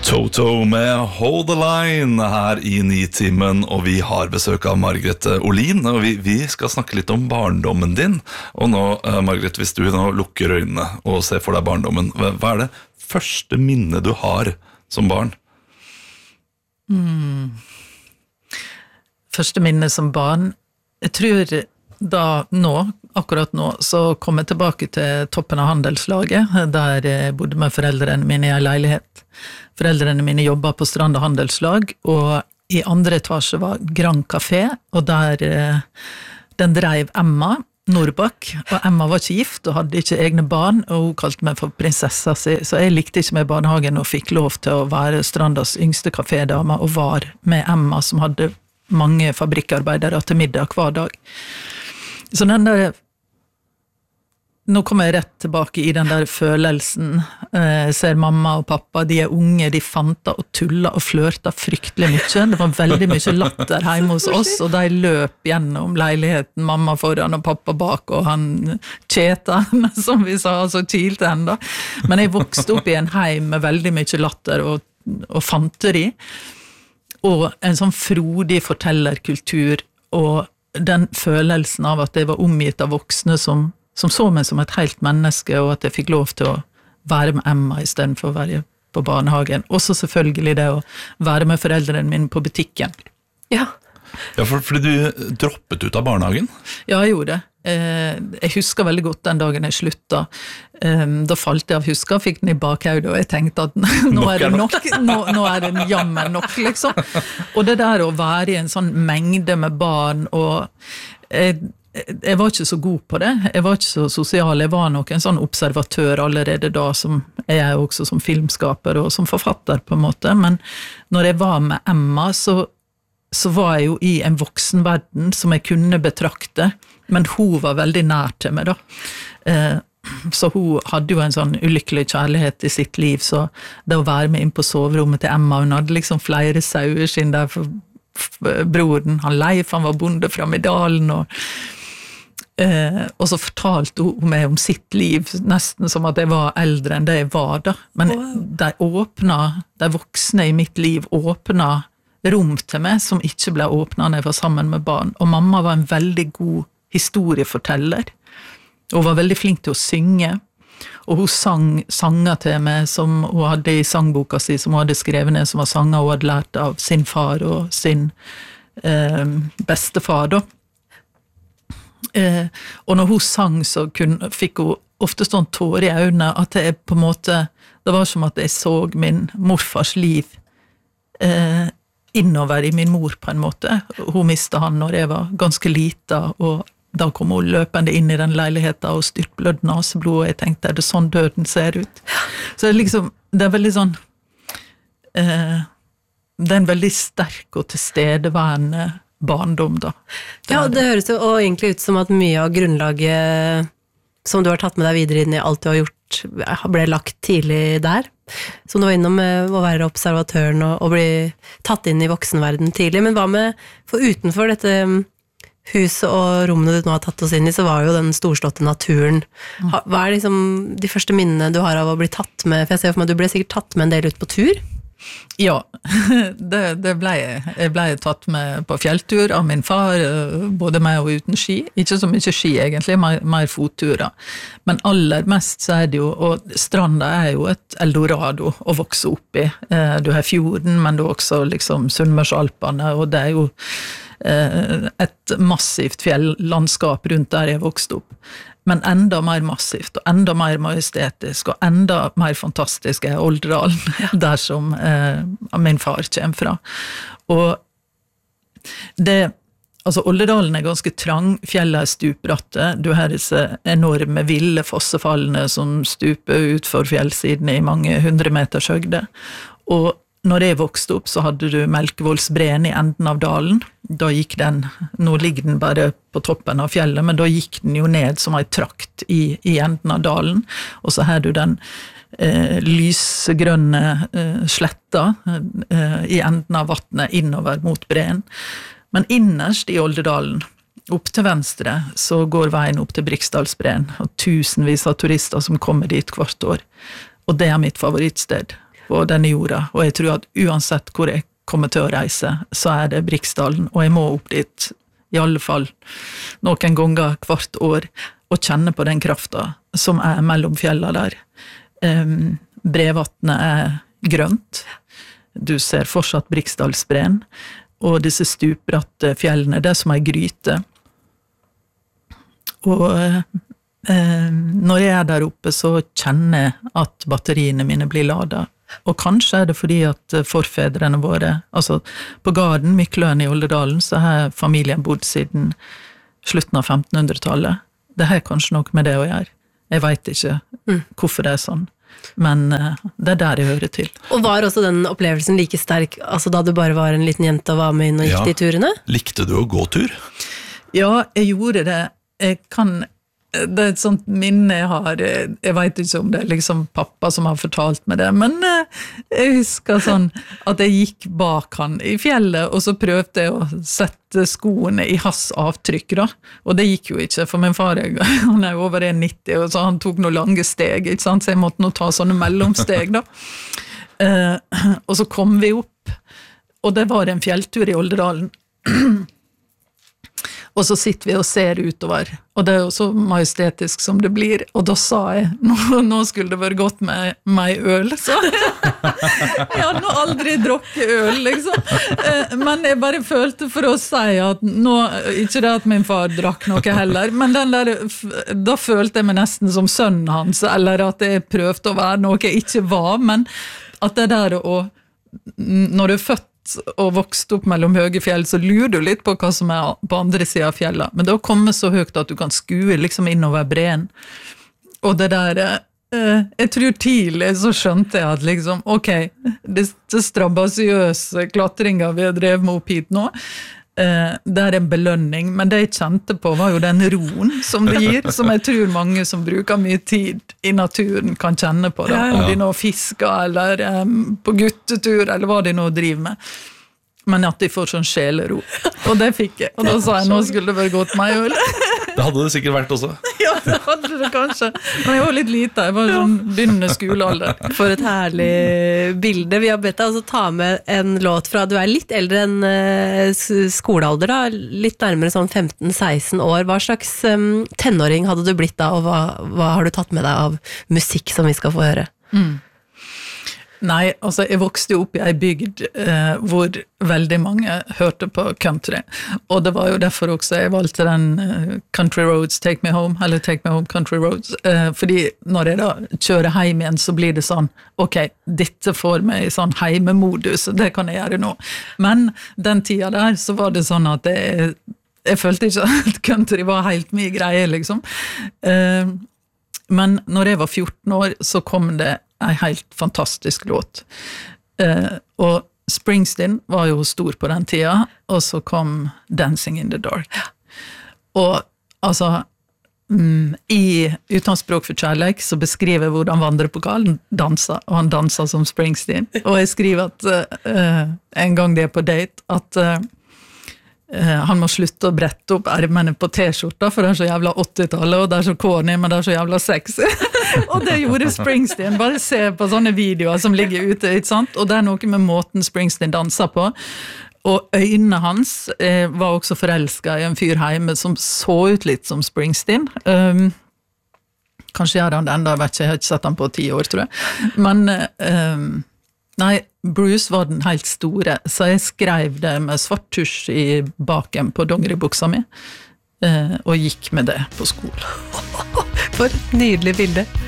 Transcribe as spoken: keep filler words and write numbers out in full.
Toto med Hold the Line her i Nitimen, og vi har besøk av Margret Olin, og vi, vi skal snakke litt om barndommen din. Og nå, uh, Margret, hvis du nå lukker øynene og ser for deg barndommen, hva, hva er det første minne du har som barn? Mm. Første minne som barn, jeg tror da nå, akkurat nå, så kom jeg tilbake til toppen av handelslaget, der jeg bodde med foreldrene mine i en leilighet. Foreldrene mine jobbet på Stranda handelslag, og i andre etasje var Grand Café, og der den drev Emma Nordbakk, og Emma var ikke gift og hadde ikke egne barn, og hun kalte meg for prinsessa si, så jeg likte ikke med barnehagen og fikk lov til å være Strandas yngste kafédame, og var med Emma som hadde mange fabrikkarbeidere til middag hver dag. Så den der, nå kommer jeg rett tilbake i den der følelsen, jeg ser mamma og pappa, de er unge, de fanta og tulla og flørta fryktelig mye, det var veldig mye latter hjemme hos oss, og de løp gjennom leiligheten, mamma foran og pappa bak, og han Kjetan, som vi sa, altså kilte henne da. Men jeg vokste opp i en heim med veldig mye latter og, og fanteri, og en sånn frodig fortellerkultur, og den følelsen av at jeg var omgitt av voksne som, som så meg som et helt menneske, og at jeg fikk lov til å være med Emma i stedet for å være på barnehagen. Også selvfølgelig det å være med foreldrene mine på butikken. Ja, ja for, fordi du droppet ut av barnehagen? Ja, jeg gjorde det. Jeg husker veldig godt den dagen jeg slutta. Da falt jeg av huska, fikk den i bakhaudet, og jeg tenkte at nå er det nok, nå, nå er det jammen nok, liksom. Og det der å være i en sånn mengde med barn, og jeg, jeg var ikke så god på det, jeg var ikke så sosial, jeg var nok en sånn observatør allerede da, som jeg er også som filmskaper og som forfatter på en måte, men når jeg var med Emma, så så var jeg jo i en voksenverden som jeg kunne betrakte, men hun var veldig nær til meg da. Så hun hadde jo en sånn ulykkelig kjærlighet i sitt liv, så det å være med inn på soverommet til Emma, hun hadde liksom flere sauer sin der, for broren, han Leif, han var bonde fra Midalen, og, og så fortalte hun meg om sitt liv, nesten som at jeg var eldre enn det jeg var da. Men de åpna, de voksne i mitt liv åpna rom til meg som ikke ble åpnet når jeg var sammen med barn. Og mamma var en veldig god historieforteller. Hun var veldig flink til å synge. Og hun sang sanger til meg som hun hadde i sangboka si, som hun hadde skrevet ned, som var sanger hun hadde lært av sin far og sin eh, bestefar. Da. Eh, og når hun sang, så kunne, fikk hun ofte sånn tårer i øynene, at jeg på en måte, det var som at jeg så min morfars liv eh, innover i min mor på en måte. Hun mistet han når jeg var ganske lita, og da kom hun løpende inn i den leiligheten og styrtblødd naseblod, og jeg tenkte, er det sånn døden ser ut? Så det er liksom, det er veldig sånn, eh, det er en veldig sterk og tilstedeværende barndom da. Det ja, det, det høres jo egentlig ut som at mye av grunnlaget som du har tatt med deg videre inn i alt du har gjort, ble lagt tidlig der. Så du var innom å være observatøren og, og bli tatt inn i voksenverden tidlig, men hva med, for utenfor dette huset og rommene du nå har tatt oss inn i, så var jo den storslåtte naturen. Hva er liksom de første minnene du har av å bli tatt med, for jeg ser for meg at du ble sikkert tatt med en del ut på tur? Ja, det, det ble jeg. Jeg ble tatt med på fjelltur av min far, både med og uten ski. Ikke så mye ski egentlig, mer, mer fotturer. Men aller mest så er det jo, og Stranda er jo et Eldorado å vokse opp i. Du har fjorden, men du har også liksom Sunnmørsalpene, og det er jo et massivt fjellandskap rundt der jeg vokste opp. Men enda mer massivt, og enda mer majestetisk, og enda mer fantastisk er Olderdalen, der som eh, min far kommer fra. Og det, altså Olderdalen er ganske trang, fjellet er stupbratte, du har disse enorme ville fossefallene som stuper ut for fjellsidene i mange hundre meters høgde, og når jeg vokste opp, så hadde du Melkevoldsbreen i enden av dalen. Da gikk den, nå ligger den bare på toppen av fjellet, men da gikk den jo ned som en trakt i, i enden av dalen. Og så har du den eh, lysgrønne eh, sletta eh, i enden av vattnet innover mot breen. Men innerst i Olderdalen, opp til venstre, så går veien opp til Briksdalsbreen, og tusenvis av turister som kommer dit hvert år. Og det er mitt favorittsted. på denne jorda, og jeg tror at uansett hvor jeg kommer til å reise, så er det Briksdalen, og jeg må opp dit, i alle fall noen ganger hvert år, og kjenne på den krafta som er mellom fjella der. Um, Brevatnet er grønt, du ser fortsatt Briksdalsbreen, og disse stupbratte fjellene, det er som en gryte. Og eh, når jeg er der oppe, så kjenner jeg at batteriene mine blir ladet. Og kanskje er det fordi at forfedrene våre, altså på Garden, Mykløen i Oldedalen, så har familien bodd siden slutten av femtenhundretallet. Det har kanskje noe med det å gjøre. Jeg vet ikke mm. hvorfor det er sånn. Men uh, det er der jeg hører til. Og var også den opplevelsen like sterk altså da du bare var en liten jente og var med inn og gikk ja. de turene? Likte du å gå tur? Ja, jeg gjorde det. Jeg kan, det er et sånt minne jeg har, jeg vet ikke om det er liksom pappa som har fortalt meg det, men uh, jeg husker sånn at jeg gikk bak han i fjellet, og så prøvde jeg å sette skoene i hans avtrykk da, og det gikk jo ikke, for min far han er over en nitti, og så han tok noen lange steg, ikke sant? Så jeg måtte nå ta sånne mellomsteg da. Uh, og så kom vi opp, og det var en fjelltur i Oldedalen. Og så sitter vi og ser utover, og det er jo så majestetisk som det blir, og da sa jeg, nå, nå skulle det vært godt med meg øl, så jeg hadde nå aldri drukket øl, liksom. Men jeg bare følte for å si at nå, ikke det at min far drakk noe heller, men den der, da følte jeg meg nesten som sønnen hans, eller at jeg prøvde å være noe jeg ikke var, men at det der å, når du er født, og vokst opp mellom høye fjell, så lurer du litt på hva som er på andre siden av fjellet. Men det har kommet så høyt at du kan skue liksom innover breen. Og det der, eh, jeg tror tidlig så skjønte jeg at liksom, ok, det, det strabasiøse klatringa vi har drevet med opp hit nå, eh, det er en belønning, men det jeg kjente på var jo den roen som det gir, som jeg tror mange som bruker mye tid i naturen kan kjenne på, da. Ja, ja. Om de nå fisker, eller um, på guttetur, eller hva de nå driver med. Men at de får sånn sjelero. Og det fikk jeg. Og da sa jeg, nå skulle det vært godt meg øl. Det hadde det sikkert vært også. Ja, det hadde det kanskje. Men jeg var litt lite, jeg var sånn begynnende skolealder. For et herlig bilde. Vi har bedt deg altså ta med en låt fra, du er litt eldre enn uh, skolealder da, litt nærmere sånn femten seksten år. Hva slags um, tenåring hadde du blitt da, og hva, hva har du tatt med deg av musikk som vi skal få høre? Mm. Nei, altså jeg vokste opp i en bygd eh, hvor veldig mange hørte på country, og det var jo derfor også jeg valgte den eh, Country Roads, Take Me Home, eller Take Me Home Country Roads, eh, fordi når jeg da kjører hjem igjen, så blir det sånn, ok, dette får meg i sånn heimemodus, det kan jeg gjøre nå. Men den tida der, så var det sånn at jeg, jeg følte ikke at country var helt mye greie, liksom. Eh, men når jeg var fjorten år, så kom det en helt fantastisk låt. Eh, og Springsteen var jo stor på den tida, og så kom Dancing in the Dark. Og altså, mm, i Uten språk for kjærleik så beskriver hvordan vandrepokalen danser, og han danser som Springsteen. Og jeg skriver at uh, en gang det er på date, at uh, uh, han må slutte å brette opp ermene på t-skjorta, for det er så jævla åttitallet, og det er så corny, men det er så jævla sexy. Og det gjorde Springsteen, bare se på sånne videoer som ligger ute, ikke sant? Og det er noe med måten Springsteen danser på, og øynene hans eh, var også forelsket i en fyr hjemme som så ut litt som Springsteen. Um, kanskje gjør han det enda, jeg vet ikke, jeg har ikke sett han på ti år, tror jeg. Men um, nei, Bruce var den helt store, så jeg skrev det med svart tusj i baken på dongeribuksa mi, eh, og gikk med det på skolen. For et nydelig bilde.